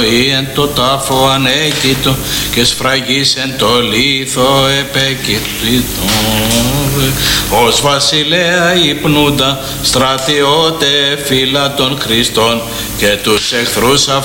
εν το τάφο ανέκητο και σφραγής εν το λίθο επεκητήτω. Ως βασιλέα υπνούντα στρατιώτε φύλλα των Χριστών και τους εχθρούς